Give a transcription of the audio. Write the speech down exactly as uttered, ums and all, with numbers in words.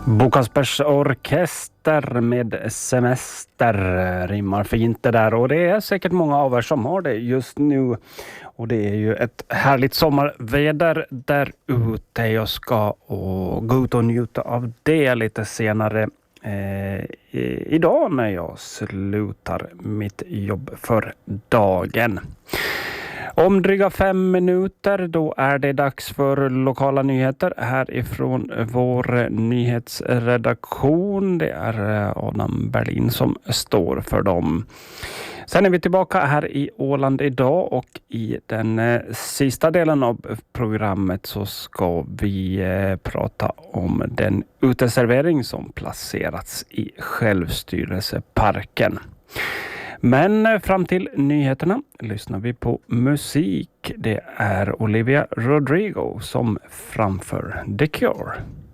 Bo Kaspers Orkester med semester rimmar fint det där, och det är säkert många av er som har det just nu, och det är ju ett härligt sommarväder där ute. Jag ska och gå ut och njuta av det lite senare eh, i, idag när jag slutar mitt jobb för dagen. Om dryga fem minuter då är det dags för lokala nyheter härifrån vår nyhetsredaktion. Det är Adam Berlin som står för dem. Sen är vi tillbaka här i Åland idag, och i den eh, sista delen av programmet så ska vi eh, prata om den uteservering som placerats i självstyrelseparken. Men fram till nyheterna lyssnar vi på musik. Det är Olivia Rodrigo som framför The Cure.